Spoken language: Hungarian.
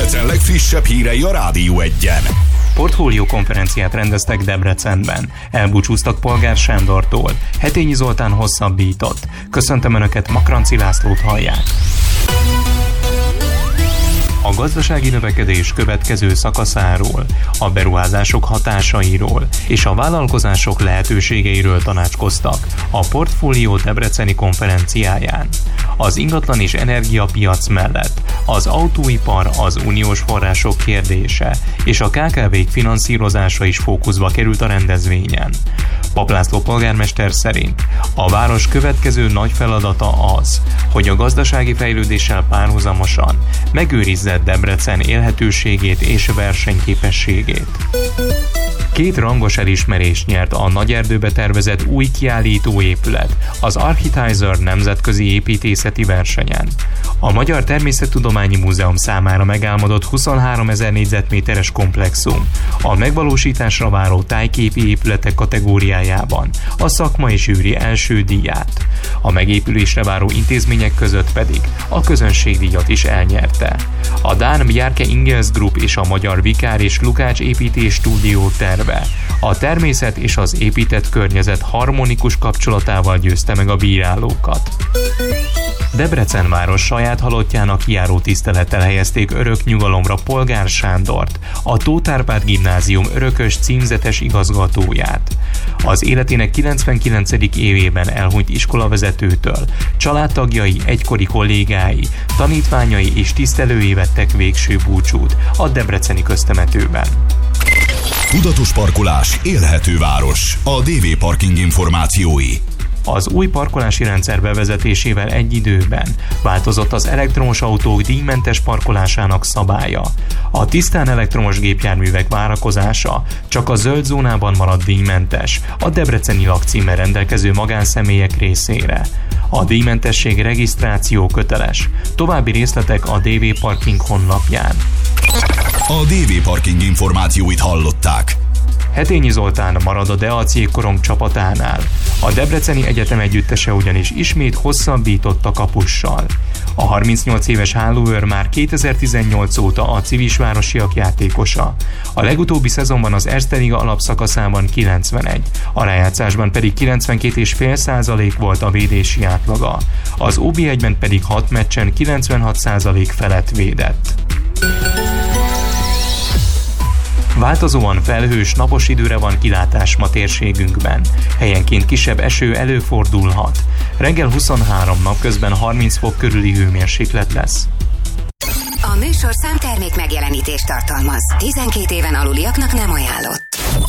Debrecen legfrissebb hírei a Rádió 1-en. Portfólió konferenciát rendeztek Debrecenben. Elbúcsúztak Polgár Sándortól. Hetényi Zoltán hosszabbított. Köszöntöm Önöket, Makranci Lászlót hallják. A gazdasági növekedés következő szakaszáról, a beruházások hatásairól és a vállalkozások lehetőségeiről tanácskoztak a Portfólió debreceni konferenciáján. Az ingatlan és energiapiac mellett az autóipar, az uniós források kérdése és a KKV-k finanszírozása is fókuszba került a rendezvényen. Papp László polgármester szerint a város következő nagy feladata az, hogy a gazdasági fejlődéssel párhuzamosan megőrizze Debrecen élhetőségét és versenyképességét. 2 rangos elismerést nyert a Nagyerdőbe tervezett új kiállítóépület az Architizer nemzetközi építészeti versenyen. A Magyar Természettudományi Múzeum számára megálmodott 23 000 négyzetméteres komplexum a megvalósításra váró tájképi épületek kategóriájában a szakmai zsűri első díját. A megépülésre váró intézmények között pedig a közönségdíjat is elnyerte. A dán Bjarke Ingels Group és a magyar Vikár és Lukács építés stúdió terve a természet és az épített környezet harmonikus kapcsolatával győzte meg a bírálókat. Debrecen város saját halottjának kijáró tisztelettel helyezték örök nyugalomra Polgár Sándort, a Tóth Árpád Gimnázium örökös címzetes igazgatóját. Az életének 99. évében elhunyt iskolavezetőtől családtagjai, egykori kollégái, tanítványai és tisztelői vettek végső búcsút a debreceni köztemetőben. Tudatos parkolás, élhető város. A DV Parking információi. Az új parkolási rendszer bevezetésével egy időben változott az elektromos autók díjmentes parkolásának szabálya. A tisztán elektromos gépjárművek várakozása csak a zöld zónában marad díjmentes a debreceni lakcímmel rendelkező magánszemélyek részére. A díjmentesség regisztráció köteles. További részletek a DV Parking honlapján. A DV Parking információit hallották. Hetényi Zoltán marad a Deac jégkorong csapatánál. A Debreceni Egyetem együttese ugyanis ismét hosszabbított a kapussal. A 38 éves hálóőr már 2018 óta a Civisvárosiak játékosa. A legutóbbi szezonban az Erste Liga alapszakaszában 91, a rájátszásban pedig 92,5% volt a védési átlaga. Az OB1-ben pedig 6 meccsen 96% felett védett. Változóan felhős, napos időre van kilátás ma térségünkben. Helyenként kisebb eső előfordulhat. Reggel 23, napközben 30 fok körüli hőmérséklet lesz. A műsorszám termék megjelenítést tartalmaz. 12 éven aluliaknak nem ajánlott.